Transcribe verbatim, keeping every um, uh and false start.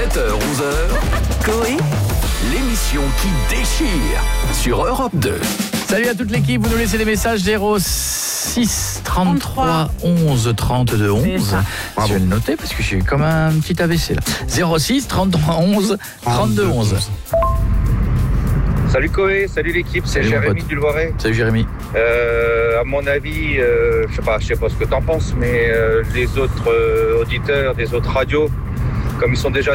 sept heures, onze heures, Coé, l'émission qui déchire sur Europe deux. Salut à toute l'équipe, vous nous laissez des messages zéro six trente-trois onze trente-deux onze. Je vais le noter parce que j'ai comme un petit A V C là. zéro six trente-trois onze trente-deux onze. Salut Coé, salut l'équipe, c'est Salut, mon Jérémy pote. du Loiret. Salut Jérémy. Euh, à mon avis, euh, je sais pas, je sais pas ce que t'en penses, mais euh, les autres euh, auditeurs des autres radios, comme ils sont déjà